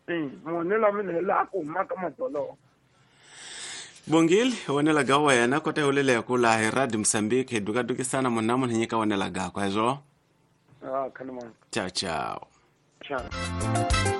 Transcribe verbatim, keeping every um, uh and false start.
eh mo ne la mene la ko maka matolo Bongil wonela gawa yana kote ulele kula herad Msambiki duka duki sana mwanamo hinyika wonela ga kwa hizo ah kanama ciao ciao ciao